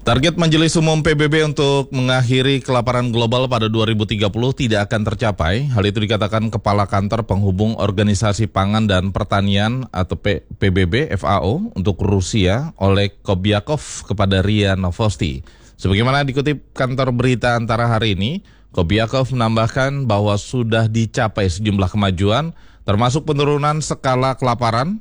Target Majelis Umum PBB untuk mengakhiri kelaparan global pada 2030 tidak akan tercapai. Hal itu dikatakan Kepala Kantor Penghubung Organisasi Pangan dan Pertanian atau PBB FAO untuk Rusia, Oleg Kobyakov kepada RIA Novosti. Sebagaimana dikutip kantor berita Antara hari ini, Kobyakov menambahkan bahwa sudah dicapai sejumlah kemajuan, termasuk penurunan skala kelaparan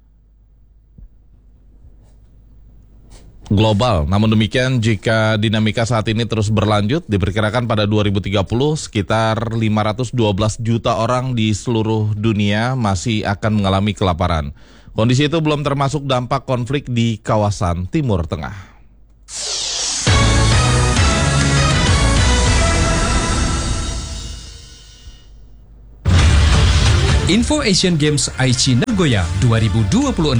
global. Namun demikian, jika dinamika saat ini terus berlanjut, diperkirakan pada 2030 sekitar 512 juta orang di seluruh dunia masih akan mengalami kelaparan. Kondisi itu belum termasuk dampak konflik di kawasan Timur Tengah. Info Asian Games Aichi Nagoya 2026.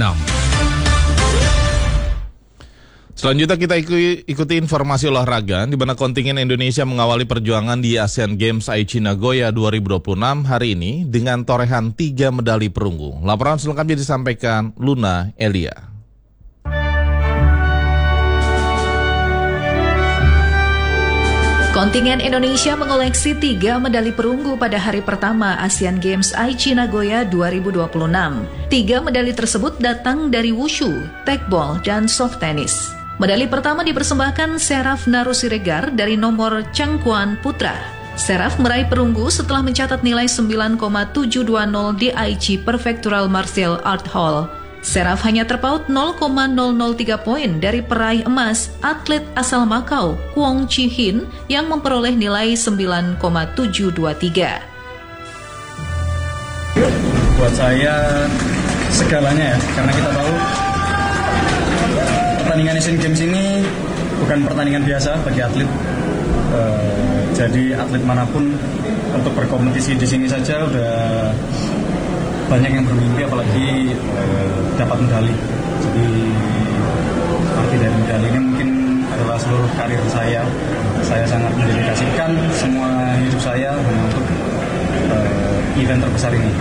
Selanjutnya kita ikuti informasi olahraga, di mana kontingen Indonesia mengawali perjuangan di Asian Games Aichi Nagoya 2026 hari ini dengan torehan 3 medali perunggu. Laporan selengkapnya disampaikan Luna Elia. Kontingen Indonesia mengoleksi 3 medali perunggu pada hari pertama Asian Games Aichi Nagoya 2026. 3 medali tersebut datang dari wushu, tekbol, dan soft tennis. Medali pertama dipersembahkan Seraf Narusiregar dari nomor Cangkuan Putra. Seraf meraih perunggu setelah mencatat nilai 9,720 di Aichi Prefectural Martial Art Hall. Seraf hanya terpaut 0,003 poin dari peraih emas atlet asal Makau, Kwong Chi Hin, yang memperoleh nilai 9,723. Buat saya segalanya ya, karena kita tahu pertandingan Asian Games ini bukan pertandingan biasa bagi atlet. Jadi atlet manapun untuk berkompetisi di sini saja udah banyak yang bermimpi, apalagi dapat medali. Jadi arti dari medali ini mungkin adalah seluruh karir saya. Saya sangat mendedikasikan semua hidup saya untuk event terbesar ini.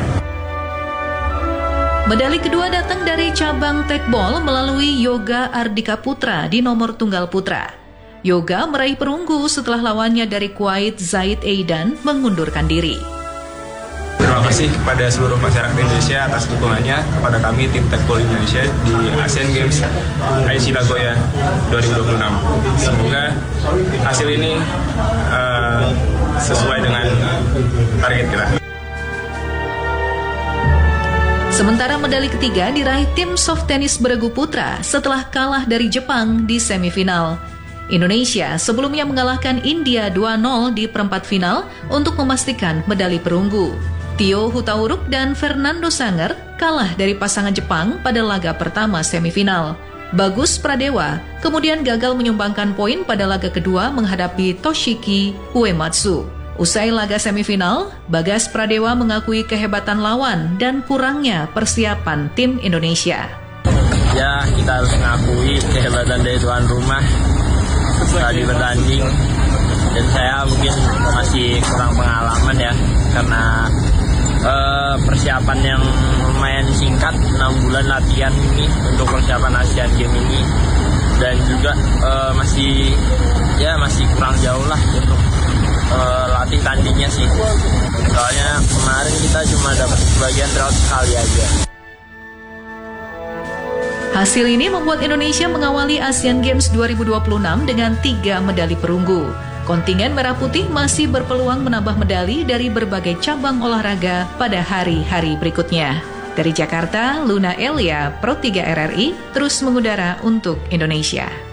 Medali kedua datang dari cabang tekbol melalui Yoga Ardika Putra di nomor tunggal putra. Yoga meraih perunggu setelah lawannya dari Kuwait Zaid Aidan mengundurkan diri. Terima kasih kepada seluruh masyarakat Indonesia atas dukungannya kepada kami tim tekbol Indonesia di Asian Games Aichi Nagoya 2026. Semoga hasil ini sesuai dengan target kita. Sementara medali ketiga diraih tim soft tennis beregu putra setelah kalah dari Jepang di semifinal. Indonesia sebelumnya mengalahkan India 2-0 di perempat final untuk memastikan medali perunggu. Tio Hutauruk dan Fernando Sanger kalah dari pasangan Jepang pada laga pertama semifinal. Bagus Pradewa kemudian gagal menyumbangkan poin pada laga kedua menghadapi Toshiki Uematsu. Usai laga semifinal, Bagas Pradewa mengakui kehebatan lawan dan kurangnya persiapan tim Indonesia. Ya, kita harus mengakui kehebatan dari tuan rumah tadi bertanding. Dan saya mungkin masih kurang pengalaman ya, karena persiapan yang lumayan singkat, 6 bulan latihan ini untuk persiapan Asian Games ini. Dan juga masih kurang jauh lah untuk latih tandingnya sih. Soalnya kemarin kita cuma dapat sebagian tryout sekali aja. Hasil ini membuat Indonesia mengawali Asian Games 2026 dengan 3 medali perunggu. Kontingen Merah Putih masih berpeluang menambah medali dari berbagai cabang olahraga pada hari-hari berikutnya. Dari Jakarta, Luna Elia, Pro 3 RRI, terus mengudara untuk Indonesia.